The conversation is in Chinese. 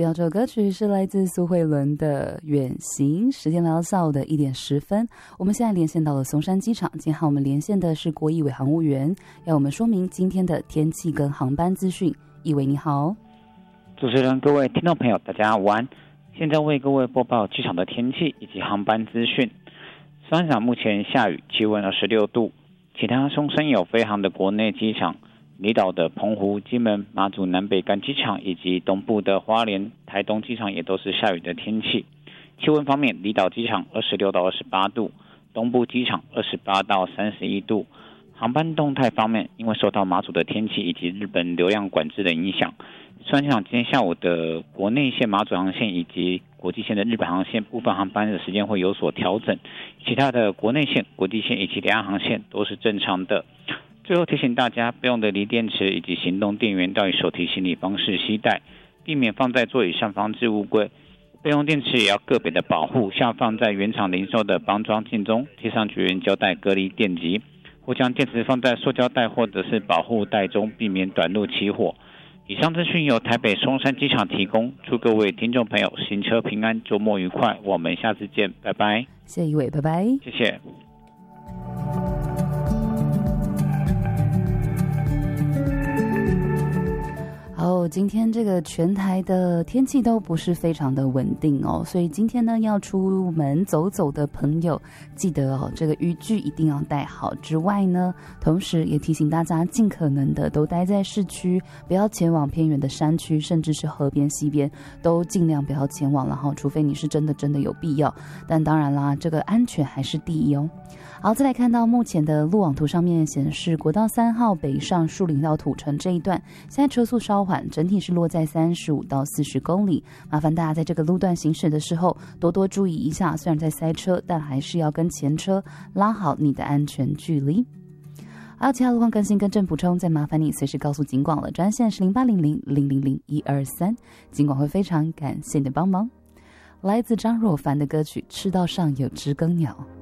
第二首歌曲是来自苏慧伦的《远行》。时间来到下午的1点10分，我们现在连线到了松山机场。今天和我们连线的是郭义伟航务员，要我们说明今天的天气跟航班资讯。义伟你好。 主持人，各位听众朋友，大家午安。现在为各位播报机场的天气以及航班资讯。松山场目前下雨，气温26度。其他松山有飞航的国内机场，离岛的澎湖、金门、马祖南北干机场以及东部的花莲、台东机场也都是下雨的天气。气温方面，离岛机场26到28度，东部机场28到31度。航班动态方面，因为受到马祖的天气以及日本流量管制的影响，松山机场今天下午的国内线马祖航线以及国际线的日本航线部分航班的时间会有所调整，其他的国内线、国际线以及两岸航线都是正常的。最后提醒大家，备用的锂电池以及行动电源要以手提行李方式携带，避免放在座椅上方置物柜。备用电池也要个别的保护，像放在原厂零售的绑装镜中，贴上绝缘胶带隔离电极，或将电池放在塑胶袋或者是保护袋中，避免短路起火。以上资讯由台北松山机场提供，祝各位听众朋友行车平安，周末愉快，我们下次见，拜拜。 谢谢一位，拜拜。 谢谢。 今天这个全台的天气都不是非常的稳定哦，所以今天呢要出门走走的朋友，记得哦，这个雨具一定要带好。之外呢，同时也提醒大家，尽可能的都待在市区，不要前往偏远的山区，甚至是河边、溪边，都尽量不要前往，然后除非你是真的有必要。但当然啦，这个安全还是第一哦。好，再来看到目前的路网图上面显示，国道3号北上树林到土城这一段，现在车速稍缓，整体是落在35到40公里。麻烦大家在这个路段行驶的时候多多注意一下，虽然在塞车，但还是要跟前车拉好你的安全距离。还有其他路况更新跟正补充，再麻烦你随时告诉警广了，专线是0800000123，警广会非常感谢你的帮忙。来自张若凡的歌曲《赤道上有知更鸟》。